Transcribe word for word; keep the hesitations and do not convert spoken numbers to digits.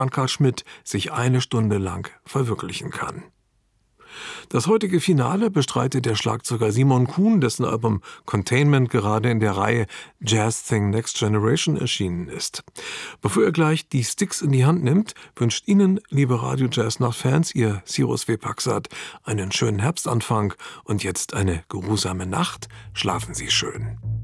Karl Schmidt sich eine Stunde lang verwirklichen kann. Das heutige Finale bestreitet der Schlagzeuger Simon Kuhn, dessen Album Containment gerade in der Reihe Jazz Thing Next Generation erschienen ist. Bevor er gleich die Sticks in die Hand nimmt, wünscht Ihnen, liebe Radio Jazz Nacht-Fans, Ihr Cyrus W. Paxat, einen schönen Herbstanfang und jetzt eine geruhsame Nacht. Schlafen Sie schön.